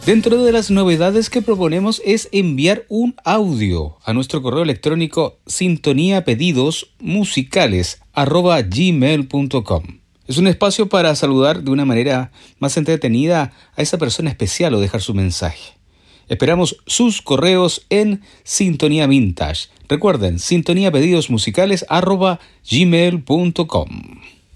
Dentro de las novedades que proponemos es enviar un audio a nuestro correo electrónico sintoniapedidosmusicales@gmail.com. Es un espacio para saludar de una manera más entretenida a esa persona especial o dejar su mensaje. Esperamos sus correos en Sintonía Vintage. Recuerden, sintoniapedidosmusicales@gmail.com.